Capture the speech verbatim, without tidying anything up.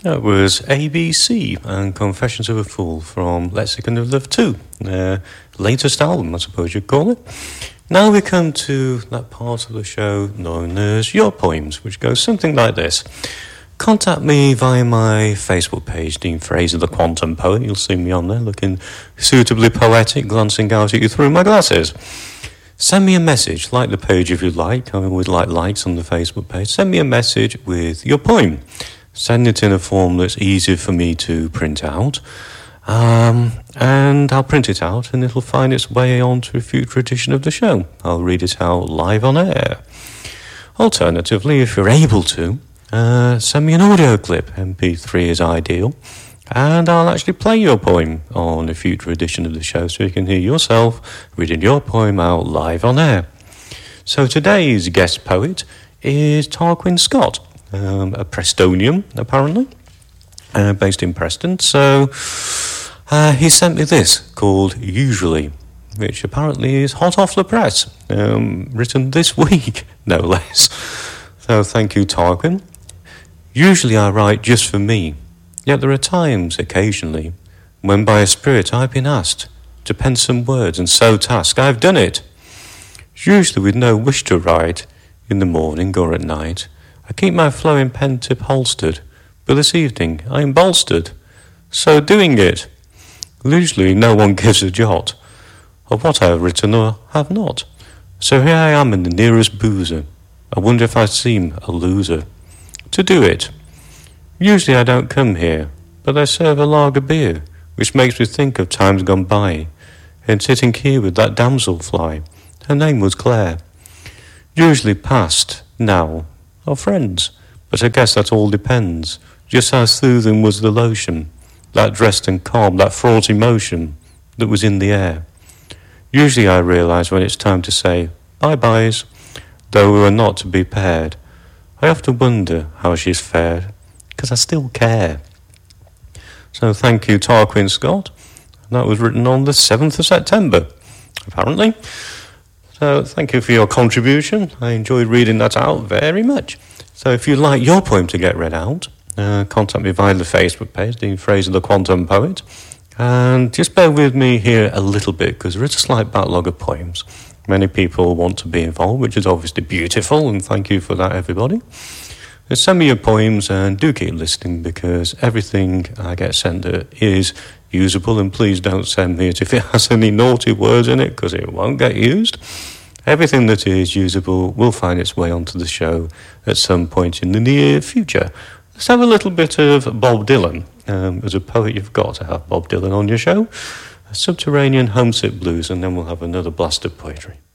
That was A B C and Confessions of a Fool from Lexicon of Love two, their latest album, I suppose you'd call it. Now we come to that part of the show known as Your Poems, which goes something like this. Contact me via my Facebook page, Dean Fraser, the Quantum Poet. You'll see me on there looking suitably poetic, glancing out at you through my glasses. Send me a message, like the page if you like. I always like likes on the Facebook page. Send me a message with your poem. Send it in a form that's easy for me to print out. Um, and I'll print it out and it'll find its way onto a future edition of the show. I'll read it out live on air. Alternatively, if you're able to, uh, send me an audio clip. M P three is ideal. And I'll actually play your poem on a future edition of the show so you can hear yourself reading your poem out live on air. So today's guest poet is Tarquin Scott. Um, a Prestonian, apparently, uh, based in Preston. So uh, he sent me this called Usually, which apparently is hot off the press, um, written this week, no less. So thank you, Tarquin. Usually I write just for me, yet there are times, occasionally, when by a spirit I've been asked to pen some words, and so task I've done it. Usually with no wish to write, in the morning or at night, I keep my flowing pen tip holstered, but this evening I am bolstered, so doing it. Usually no one gives a jot of what I have written or have not, so here I am in the nearest boozer. I wonder if I seem a loser. To do it. Usually I don't come here, but I serve a lager beer, which makes me think of times gone by, and sitting here with that damselfly, her name was Claire. Usually past, now, or friends, but I guess that all depends. Just how soothing was the lotion, that dressed and calm, that fraught emotion that was in the air. Usually I realise when it's time to say bye-byes, though we were not to be paired. I often wonder how she's fared, because I still care. So thank you, Tarquin Scott. That was written on the seventh of September, apparently. So thank you for your contribution. I enjoyed reading that out very much. So if you'd like your poem to get read out, uh, contact me via the Facebook page, Dean Fraser, the Quantum Poet. And just bear with me here a little bit, because there is a slight backlog of poems. Many people want to be involved, which is obviously beautiful, and thank you for that, everybody. Uh, send me your poems and do keep listening, because everything I get sent is usable, and please don't send me it if it has any naughty words in it, because it won't get used. Everything that is usable will find its way onto the show at some point in the near future. Let's have a little bit of Bob Dylan. Um, as a poet, you've got to have Bob Dylan on your show. A Subterranean Homesick Blues, and then we'll have another blast of poetry.